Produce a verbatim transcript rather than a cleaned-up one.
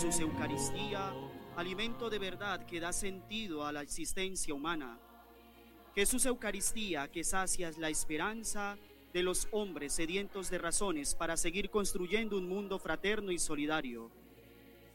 Jesús Eucaristía, alimento de verdad que da sentido a la existencia humana. Jesús Eucaristía, que sacias la esperanza de los hombres sedientos de razones para seguir construyendo un mundo fraterno y solidario.